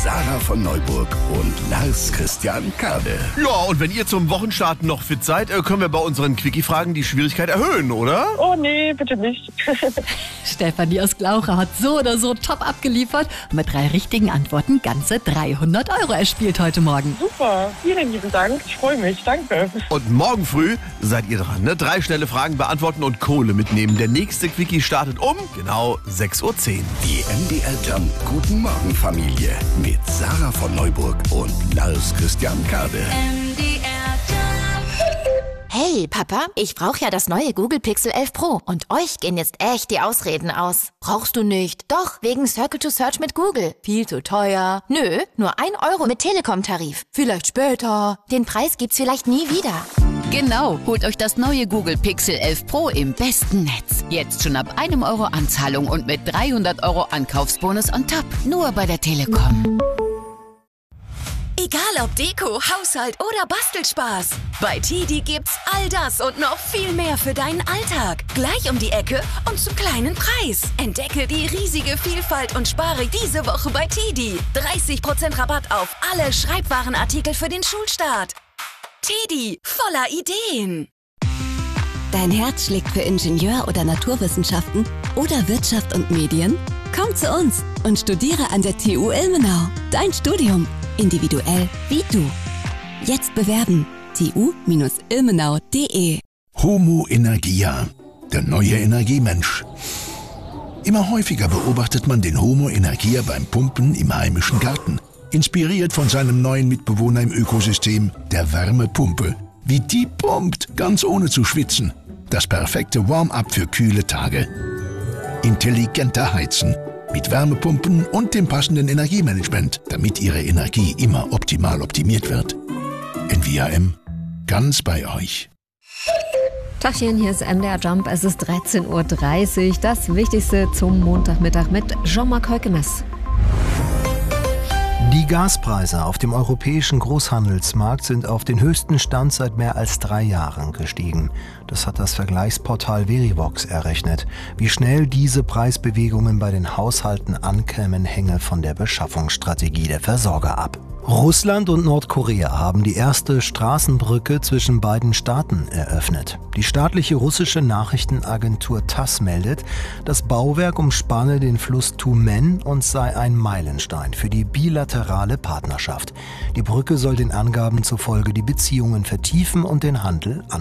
Sarah von Neuburg und Lars Christian Kade. Ja, und wenn ihr zum Wochenstart noch fit seid, können wir bei unseren Quickie-Fragen die Schwierigkeit erhöhen, oder? Oh nee, bitte nicht. Stefanie aus Glauche hat so oder so top abgeliefert und mit 3 richtigen Antworten ganze 300 € erspielt heute Morgen. Super, vielen lieben Dank. Ich freue mich, danke. Und morgen früh seid ihr dran, ne? 3 schnelle Fragen beantworten und Kohle mitnehmen. Der nächste Quickie startet um genau 6:10 Uhr. Die MDR Jump Guten Morgen Familie mit Sarah von Neuburg und Lars Christian Kade. Hey, Papa, ich brauche ja das neue Google Pixel 11 Pro und euch gehen jetzt echt die Ausreden aus. Brauchst du nicht? Doch, wegen Circle to Search mit Google. Viel zu teuer. Nö, nur 1 € mit Telekom-Tarif. Vielleicht später. Den Preis gibt's vielleicht nie wieder. Genau, holt euch das neue Google Pixel 11 Pro im besten Netz. Jetzt schon ab 1 € Anzahlung und mit 300 € Ankaufsbonus on top. Nur bei der Telekom. Egal ob Deko, Haushalt oder Bastelspaß. Bei TIDI gibt's all das und noch viel mehr für deinen Alltag. Gleich um die Ecke und zum kleinen Preis. Entdecke die riesige Vielfalt und spare diese Woche bei TIDI. 30% Rabatt auf alle Schreibwarenartikel für den Schulstart. TIDI, voller Ideen. Dein Herz schlägt für Ingenieur- oder Naturwissenschaften oder Wirtschaft und Medien? Komm zu uns und studiere an der TU Ilmenau. Dein Studium. Individuell wie du. Jetzt bewerben. tu-ilmenau.de. Homo Energia, der neue Energiemensch. Immer häufiger beobachtet man den Homo Energia beim Pumpen im heimischen Garten. Inspiriert von seinem neuen Mitbewohner im Ökosystem, der Wärmepumpe. Wie die pumpt, ganz ohne zu schwitzen. Das perfekte Warm-up für kühle Tage. Intelligenter Heizen. Mit Wärmepumpen und dem passenden Energiemanagement, damit Ihre Energie immer optimal optimiert wird. NVRM, ganz bei euch. Tachchen, hier ist MDR Jump. Es ist 13:30 Uhr. Das Wichtigste zum Montagmittag mit Jean-Marc Heukemes. Die Gaspreise auf dem europäischen Großhandelsmarkt sind auf den höchsten Stand seit mehr als 3 Jahren gestiegen. Das hat das Vergleichsportal Verivox errechnet. Wie schnell diese Preisbewegungen bei den Haushalten ankämen, hänge von der Beschaffungsstrategie der Versorger ab. Russland und Nordkorea haben die erste Straßenbrücke zwischen beiden Staaten eröffnet. Die staatliche russische Nachrichtenagentur TASS meldet, das Bauwerk umspanne den Fluss Tumen und sei ein Meilenstein für die bilaterale Partnerschaft. Die Brücke soll den Angaben zufolge die Beziehungen vertiefen und den Handel